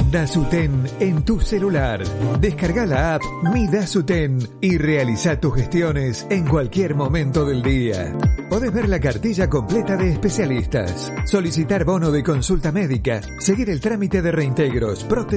Dasuten en tu celular. Descarga la app Mi Dasuten y realiza tus gestiones en cualquier momento del día. Podés ver la cartilla completa de especialistas, solicitar bono de consulta médica, seguir el trámite de reintegros, prótesis